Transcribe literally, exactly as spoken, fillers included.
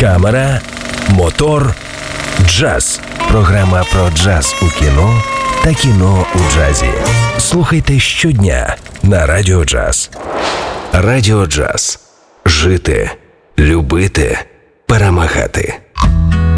камера, мотор, джаз. Програма про джаз у кіно та кіно у джазі. Слухайте щодня на Радіо Джаз. Радіо Джаз. Жити, любити, перемагати.